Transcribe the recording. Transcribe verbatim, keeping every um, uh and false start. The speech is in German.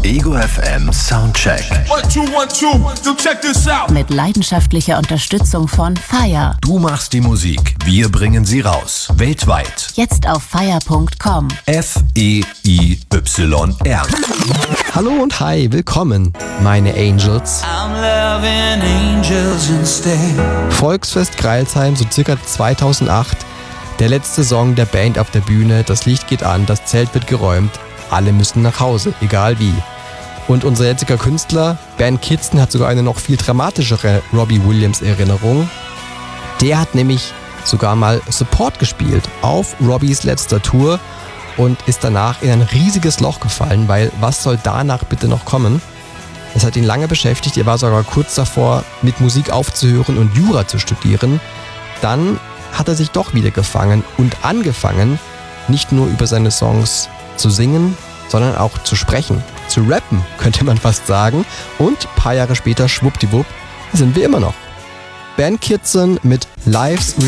Ego F M Soundcheck. One, two, one, two. So check this out. Mit leidenschaftlicher Unterstützung von Fire. Du machst die Musik, wir bringen sie raus. Weltweit. Jetzt auf fire punkt com. F E I Y R. Hallo und hi, willkommen, meine Angels. I'm loving angels instead. Volksfest Crailsheim, so circa zweitausendacht. Der letzte Song der Band auf der Bühne, das Licht geht an, das Zelt wird geräumt, alle müssen nach Hause, egal wie. Und unser jetziger Künstler, Ben Kidston, hat sogar eine noch viel dramatischere Robbie Williams-Erinnerung. Der hat nämlich sogar mal Support gespielt auf Robbies letzter Tour und ist danach in ein riesiges Loch gefallen, weil was soll danach bitte noch kommen? Das hat ihn lange beschäftigt, er war sogar kurz davor, mit Musik aufzuhören und Jura zu studieren. Dann hat er sich doch wieder gefangen und angefangen, nicht nur über seine Songs zu singen, sondern auch zu sprechen, zu rappen, könnte man fast sagen. Und ein paar Jahre später, schwuppdiwupp, sind wir immer noch. Ben Kidston mit Life's